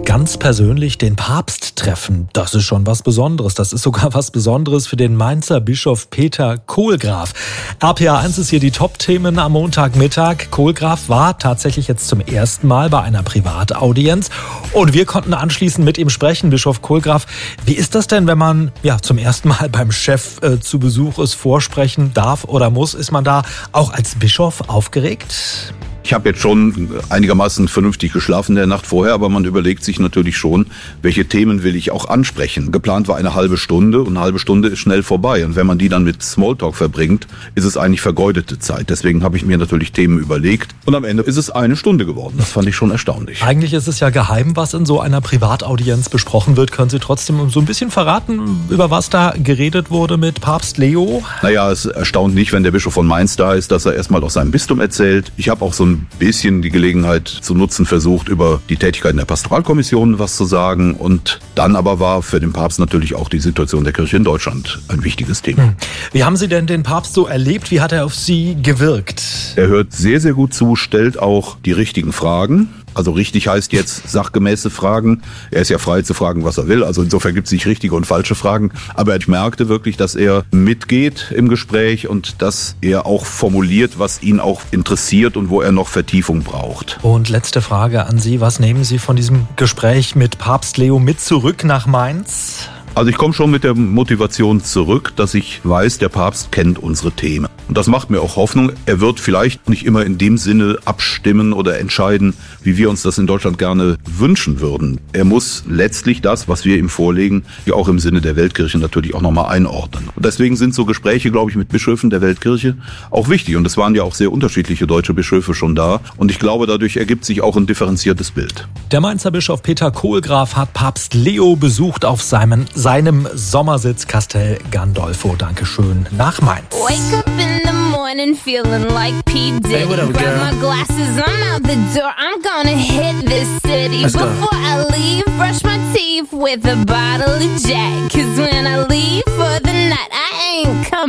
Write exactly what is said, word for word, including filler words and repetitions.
ganz persönlich den Papst treffen. Das ist schon was Besonderes. Das ist sogar was Besonderes für den Mainzer Bischof Peter Kohlgraf. R P A eins ist hier die Top-Themen am Montagmittag. Kohlgraf war tatsächlich jetzt zum ersten Mal bei einer Privataudienz und wir konnten anschließend mit ihm sprechen. Bischof Kohlgraf, wie ist das denn, wenn man ja zum ersten Mal beim Chef äh, zu Besuch ist, vorsprechen darf oder muss? Ist man da auch als Bischof aufgeregt? Ich habe jetzt schon einigermaßen vernünftig geschlafen in der Nacht vorher, aber man überlegt sich natürlich schon, welche Themen will ich auch ansprechen. Geplant war eine halbe Stunde und eine halbe Stunde ist schnell vorbei. Und wenn man die dann mit Smalltalk verbringt, ist es eigentlich vergeudete Zeit. Deswegen habe ich mir natürlich Themen überlegt und am Ende ist es eine Stunde geworden. Das fand ich schon erstaunlich. Eigentlich ist es ja geheim, was in so einer Privataudienz besprochen wird. Können Sie trotzdem so ein bisschen verraten, über was da geredet wurde mit Papst Leo? Naja, es erstaunt nicht, wenn der Bischof von Mainz da ist, dass er erstmal aus seinem Bistum erzählt. Ich habe auch so ein bisschen die Gelegenheit zu nutzen versucht, über die Tätigkeiten der Pastoralkommission was zu sagen. Und dann aber war für den Papst natürlich auch die Situation der Kirche in Deutschland ein wichtiges Thema. Wie haben Sie denn den Papst so erlebt? Wie hat er auf Sie gewirkt? Er hört sehr, sehr gut zu, stellt auch die richtigen Fragen. Also richtig heißt jetzt sachgemäße Fragen. Er ist ja frei zu fragen, was er will. Also insofern gibt es nicht richtige und falsche Fragen. Aber ich merkte wirklich, dass er mitgeht im Gespräch und dass er auch formuliert, was ihn auch interessiert und wo er noch Vertiefung braucht. Und letzte Frage an Sie. Was nehmen Sie von diesem Gespräch mit Papst Leo mit zurück nach Mainz? Also ich komme schon mit der Motivation zurück, dass ich weiß, der Papst kennt unsere Themen. Und das macht mir auch Hoffnung. Er wird vielleicht nicht immer in dem Sinne abstimmen oder entscheiden, wie wir uns das in Deutschland gerne wünschen würden. Er muss letztlich das, was wir ihm vorlegen, ja auch im Sinne der Weltkirche natürlich auch nochmal einordnen. Und deswegen sind so Gespräche, glaube ich, mit Bischöfen der Weltkirche auch wichtig. Und es waren ja auch sehr unterschiedliche deutsche Bischöfe schon da. Und ich glaube, dadurch ergibt sich auch ein differenziertes Bild. Der Mainzer Bischof Peter Kohlgraf hat Papst Leo besucht auf seinem, seinem Sommersitz Castel Gandolfo. Dankeschön nach Mainz. Wake up in the morning feeling like P. Diddy. Hey, what up, Grab girl? my glasses, I'm out the door. I'm gonna hit this city. Let's go. Before I leave, brush my teeth with a bottle of Jack. Cause when I leave for the night, I ain't coming.